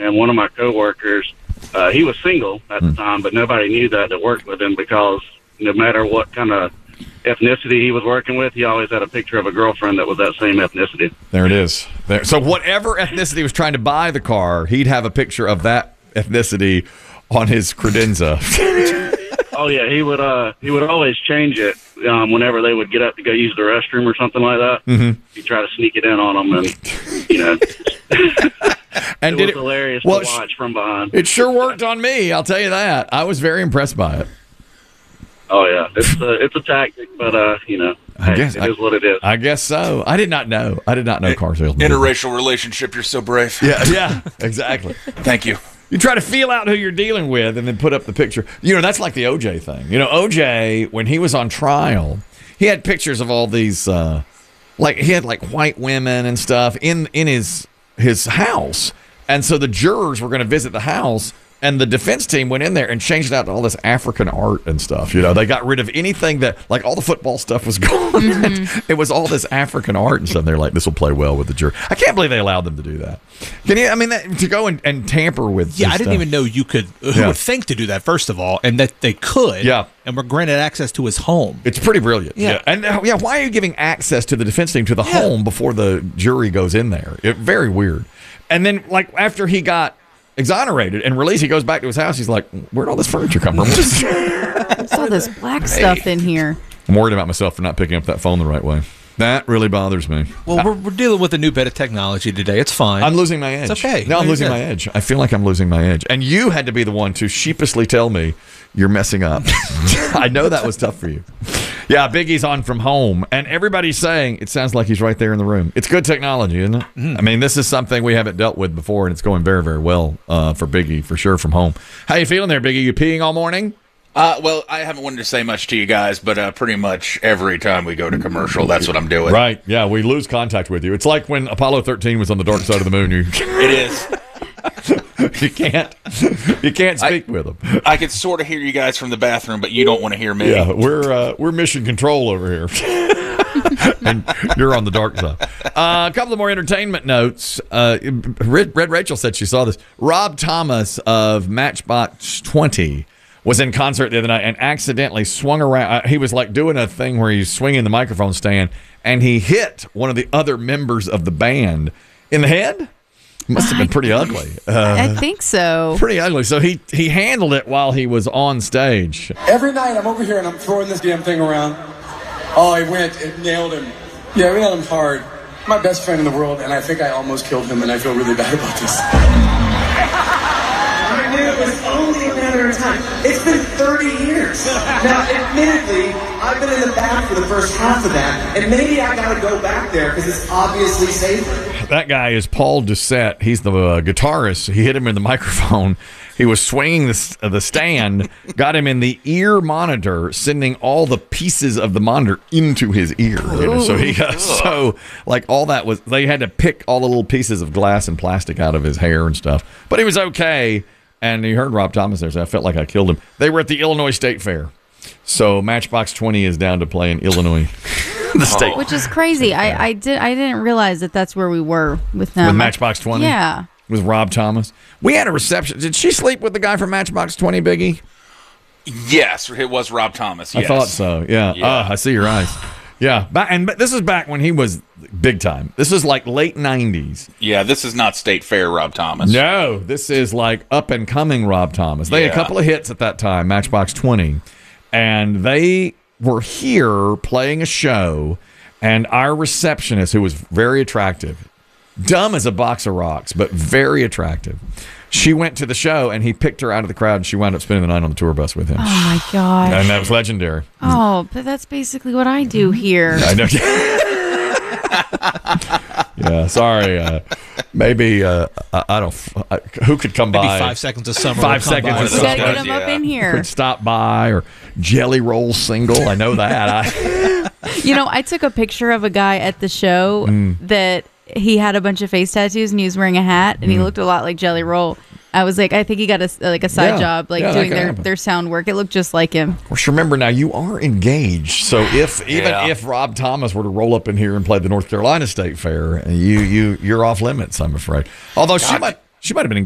and one of my coworkers, he was single at the time, but nobody knew that worked with him because no matter what kind of ethnicity he was working with, he always had a picture of a girlfriend that was that same ethnicity. There it is. There. So whatever ethnicity was trying to buy the car, he'd have a picture of that ethnicity on his credenza. Oh yeah, he would always change it whenever they would get up to go use the restroom or something like that. Mm-hmm. He'd try to sneak it in on them, and you know. And it was hilarious to watch from behind. It sure worked on me, I'll tell you that. I was very impressed by it. Oh yeah, it's a tactic, but you know, it is what it is. I guess so. I did not know car salesman. Interracial relationship. You're so brave. Yeah, exactly. Thank you. You try to feel out who you're dealing with and then put up the picture. You know, that's like the OJ thing. You know, OJ, when he was on trial, he had pictures of all these, he had white women and stuff in his house. And so the jurors were going to visit the house, and the defense team went in there and changed out all this African art and stuff. You know, they got rid of anything that, like, all the football stuff was gone. Mm-hmm. It was all this African art and stuff. They're like, this will play well with the jury. I can't believe they allowed them to do that. Can you? I mean, to go and tamper with. Yeah, I didn't even know you could. Who would think to do that? First of all, and that they could. Yeah. And were granted access to his home. It's pretty brilliant. Yeah. And why are you giving access to the defense team to the home before the jury goes in there? Very weird. And then, like, after he got exonerated and released, he goes back to his house. He's like, where'd all this furniture come from? There's all this black stuff in here. I'm worried about myself for not picking up that phone the right way. That really bothers me. Well, we're dealing with a new bit of technology today. It's fine. I'm losing my edge. It's okay. No, I'm losing my edge. I feel like I'm losing my edge. And you had to be the one to sheepishly tell me you're messing up. I know that was tough for you. Yeah, Biggie's on from home, and everybody's saying it sounds like he's right there in the room. It's good technology, isn't it? Mm. I mean, this is something we haven't dealt with before, and it's going very, very well for Biggie, for sure, from home. How you feeling there, Biggie? You peeing all morning? Well, I haven't wanted to say much to you guys, but pretty much every time we go to commercial, that's what I'm doing. Right, yeah, we lose contact with you. It's like when Apollo 13 was on the dark side of the moon. It is. You can't speak with them. I can sort of hear you guys from the bathroom, but you don't want to hear me. Yeah, we're mission control over here. And you're on the dark side. A couple of more entertainment notes. Red Rachel said she saw this. Rob Thomas of Matchbox 20 was in concert the other night and accidentally swung around. He was like doing a thing where he's swinging the microphone stand, and he hit one of the other members of the band in the head. Must have been pretty ugly. I think so. Pretty ugly. So he handled it while he was on stage. Every night I'm over here and I'm throwing this damn thing around. Oh, I went and nailed him. Yeah, we nailed him hard. My best friend in the world, and I think I almost killed him, and I feel really bad about this. I knew it was only a matter of time. It's been 30 years. Now, admittedly, I've been in the back for the first half of that, and maybe I gotta go back there because it's obviously safer. That guy is Paul Doucette. He's the guitarist. He hit him in the microphone. He was swinging the stand, got him in the ear monitor, sending all the pieces of the monitor into his ear. You know? So like all that was, they had to pick all the little pieces of glass and plastic out of his hair and stuff. But he was okay. And you heard Rob Thomas there say, I felt like I killed him. They were at the Illinois State Fair. So Matchbox 20 is down to play in Illinois. The state. Which is crazy. I didn't realize that's where we were with them. With Matchbox 20? Yeah. With Rob Thomas. We had a reception. Did she sleep with the guy from Matchbox 20, Biggie? Yes, it was Rob Thomas. Yes. I thought so, yeah. I see your eyes. Yeah, but this is back when he was big time. This is like late 90s. Yeah, this is not State Fair Rob Thomas. No, this is like up-and-coming Rob Thomas. They had a couple of hits at that time, Matchbox 20, and they were here playing a show, and our receptionist, who was very attractive, dumb as a box of rocks, but very attractive, she went to the show, and he picked her out of the crowd, and she wound up spending the night on the tour bus with him. Oh, my God. And that was legendary. Oh, but that's basically what I do here. I know. Yeah, sorry. Maybe, I don't, who could come Maybe by? 5 seconds of summer. 5 seconds of You summer. got to get them up in here. Could stop by, or Jelly Roll single. I know that. I took a picture of a guy at the show that he had a bunch of face tattoos and he was wearing a hat and he looked a lot like Jelly Roll. I was like, I think he got a side job doing their sound work. It looked just like him. Of course, remember now you are engaged, so if Rob Thomas were to roll up in here and play the North Carolina State Fair, you're off limits, I'm afraid. Although she might have been